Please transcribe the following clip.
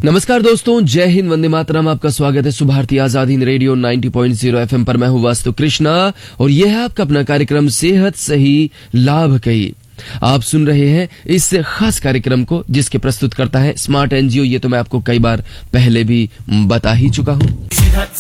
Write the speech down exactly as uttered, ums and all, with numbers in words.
नमस्कार दोस्तों, जय हिंद, वंदे मातरम। आपका स्वागत है सुभारती आजाद हिंद रेडियो नब्बे पॉइंट शून्य एफएम पर। मैं हूं वास्तु कृष्णा और यह है आपका अपना कार्यक्रम सेहत सही लाभ कही। आप सुन रहे हैं इस खास कार्यक्रम को जिसके प्रस्तुत करता है स्मार्ट एनजीओ। ये तो मैं आपको कई बार पहले भी बता ही चुका हूं।